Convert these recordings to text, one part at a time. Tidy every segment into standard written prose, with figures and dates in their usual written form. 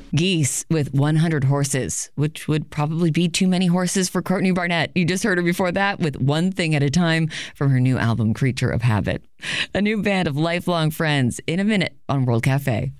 Geese with 100 Horses, which would probably be too many horses for Courtney Barnett. You just heard her before that with One Thing at a Time from her new album, Creature of Habit. A new band of lifelong friends in a minute on World Cafe.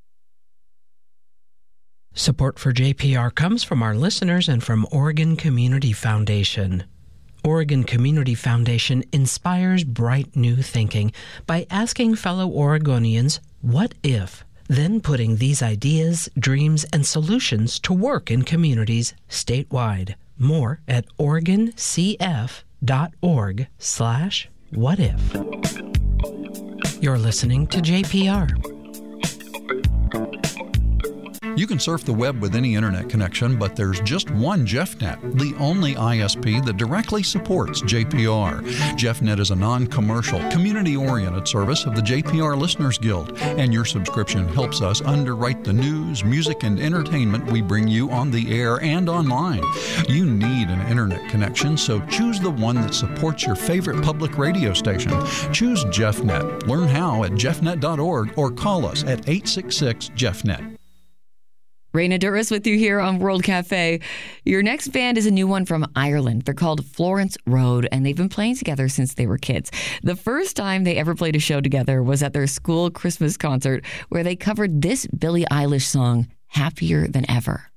Support for JPR comes from our listeners and from Oregon Community Foundation. Oregon Community Foundation inspires bright new thinking by asking fellow Oregonians, what if? Then putting these ideas, dreams, and solutions to work in communities statewide. More at oregonCF.org/whatif. You're listening to JPR. You can surf the web with any internet connection, but there's just one JeffNet, the only ISP that directly supports JPR. JeffNet is a non-commercial, community-oriented service of the JPR Listeners Guild, and your subscription helps us underwrite the news, music, and entertainment we bring you on the air and online. You need an internet connection, so choose the one that supports your favorite public radio station. Choose JeffNet. Learn how at jeffnet.org or call us at 866-JeffNet. Raina Duras with you here on World Cafe. Your next band is a new one from Ireland. They're called Florence Road, and they've been playing together since they were kids. The first time they ever played a show together was at their school Christmas concert, where they covered this Billie Eilish song, Happier Than Ever.